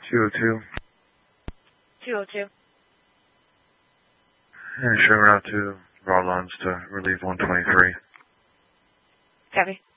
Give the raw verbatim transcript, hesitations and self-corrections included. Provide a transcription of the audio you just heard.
two oh two. two oh two. And showing route to raw lines to relieve one twenty-three. Copy.